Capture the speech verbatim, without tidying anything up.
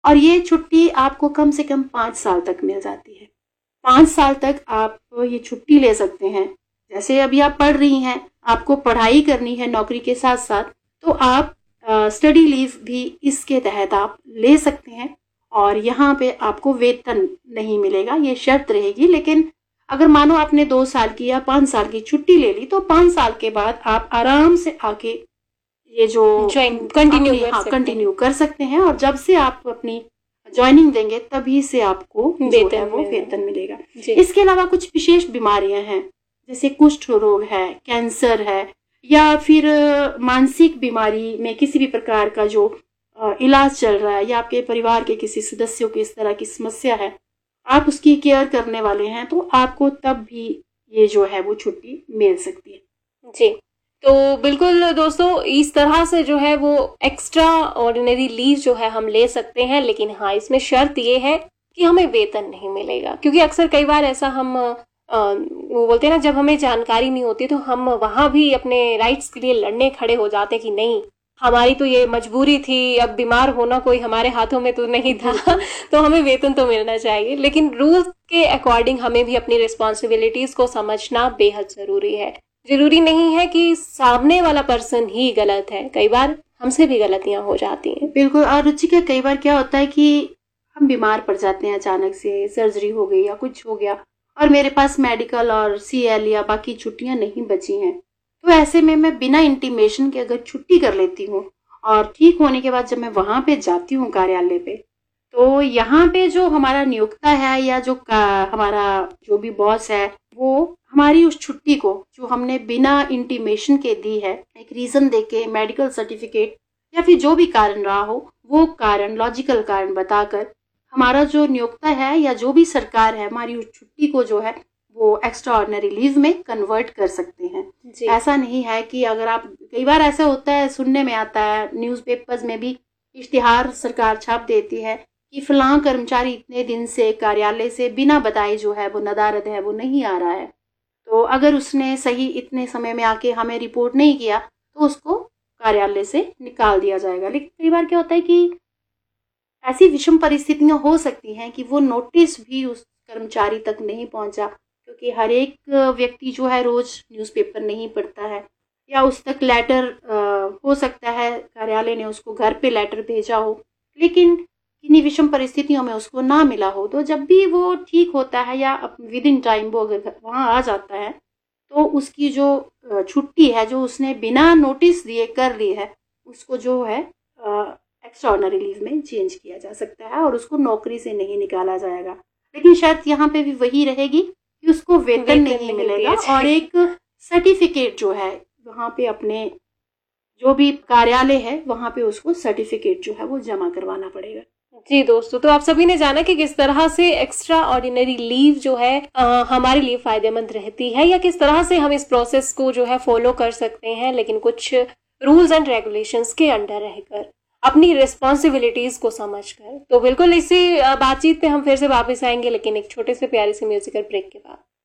और ये छुट्टी आपको कम से कम पाँच साल तक मिल जाती है। पाँच साल तक आप ये छुट्टी ले सकते हैं। जैसे अभी आप पढ़ रही हैं, आपको पढ़ाई करनी है नौकरी के साथ साथ, तो आप स्टडी लीव भी इसके तहत आप ले सकते हैं और यहाँ पे आपको वेतन नहीं मिलेगा, ये शर्त रहेगी। लेकिन अगर मानो आपने दो साल की या पाँच साल की छुट्टी ले ली तो पाँच साल के बाद आप आराम से आके ये जो कंटिन्यू हाँ कंटिन्यू कर सकते हैं और जब से आप अपनी ज्वाइनिंग देंगे तभी से आपको वेतन वो वेतन मिलेगा। इसके अलावा कुछ विशेष बीमारियां हैं, जैसे कुष्ठ रोग है, कैंसर है, या फिर मानसिक बीमारी में किसी भी प्रकार का जो इलाज चल रहा है या आपके परिवार के किसी सदस्यों की इस तरह की समस्या है, आप उसकी केयर करने वाले हैं, तो आपको तब भी ये जो है वो छुट्टी मिल सकती है। जी, तो बिल्कुल दोस्तों, इस तरह से जो है वो एक्स्ट्रा ऑर्डिनरी लीव जो है हम ले सकते हैं। लेकिन हाँ, इसमें शर्त ये है कि हमें वेतन नहीं मिलेगा, क्योंकि अक्सर कई बार ऐसा हम आ, वो बोलते हैं ना, जब हमें जानकारी नहीं होती तो हम वहां भी अपने राइट्स के लिए लड़ने खड़े हो जाते कि नहीं, हमारी तो ये मजबूरी थी, अब बीमार होना कोई हमारे हाथों में तो नहीं था तो हमें वेतन तो मिलना चाहिए। लेकिन रूल के अकॉर्डिंग हमें भी अपनी रिस्पॉन्सिबिलिटीज को समझना बेहद जरूरी है। जरूरी नहीं है कि सामने वाला पर्सन ही गलत है, कई बार हमसे भी गलतियां हो जाती हैं। बिल्कुल। और रुचिका, कई बार क्या होता है कि हम बीमार पड़ जाते हैं, अचानक से सर्जरी हो गई या कुछ हो गया और मेरे पास मेडिकल और सीएल या बाकी छुट्टियां नहीं बची हैं, तो ऐसे में मैं बिना इंटीमेशन के अगर छुट्टी कर लेती हूँ और ठीक होने के बाद जब मैं वहां पे जाती हूँ कार्यालय पे, तो यहाँ पे जो हमारा नियोक्ता है या जो हमारा जो भी बॉस है, वो हमारी उस छुट्टी को जो हमने बिना इंटीमेशन के दी है, एक रीजन देके, मेडिकल सर्टिफिकेट या फिर जो भी कारण रहा हो, वो कारण, लॉजिकल कारण बताकर हमारा जो नियोक्ता है या जो भी सरकार है, हमारी उस छुट्टी को जो है वो एक्स्ट्रा ऑर्डिनरी लीव में कन्वर्ट कर सकते हैं। ऐसा नहीं है कि अगर आप, कई बार ऐसा होता है, सुनने में आता है, न्यूज़पेपर्स में भी इश्तिहार सरकार छाप देती है कि फलां कर्मचारी इतने दिन से कार्यालय से बिना बताए जो है वो नदारद है, वो नहीं आ रहा है, तो अगर उसने सही इतने समय में आके हमें रिपोर्ट नहीं किया तो उसको कार्यालय से निकाल दिया जाएगा। लेकिन कई बार क्या होता है कि ऐसी विषम परिस्थितियां हो सकती हैं कि वो नोटिस भी उस कर्मचारी तक नहीं पहुंचा, क्योंकि हर एक व्यक्ति जो है रोज न्यूज़पेपर नहीं पढ़ता है, या उस तक लेटर हो सकता है कार्यालय ने उसको घर पे लेटर भेजा हो, लेकिन किन्हीं विषम परिस्थितियों में उसको ना मिला हो, तो जब भी वो ठीक होता है या विद इन टाइम वो अगर वहाँ आ जाता है, तो उसकी जो छुट्टी है जो उसने बिना नोटिस दिए कर ली है, उसको जो है एक्स्ट्रा ऑर्डिनरी लीव में चेंज किया जा सकता है और उसको नौकरी से नहीं निकाला जाएगा। लेकिन शर्त यहाँ पे भी वही रहेगी कि उसको वेतन, वेतन नहीं, नहीं मिलेगा और एक सर्टिफिकेट जो है वहाँ पे, अपने जो भी कार्यालय है वहाँ पे उसको सर्टिफिकेट जो है वो जमा करवाना पड़ेगा। जी दोस्तों, तो आप सभी ने जाना कि किस तरह से एक्स्ट्रा ऑर्डिनरी लीव जो है आ, हमारे लिए फायदेमंद रहती है, या किस तरह से हम इस प्रोसेस को जो है फॉलो कर सकते हैं, लेकिन कुछ रूल्स एंड रेगुलेशंस के अंडर रहकर, अपनी रिस्पॉन्सिबिलिटीज को समझकर। तो बिल्कुल इसी बातचीत पे हम फिर से वापस आएंगे, लेकिन एक छोटे से प्यारे से म्यूजिकल ब्रेक के बाद।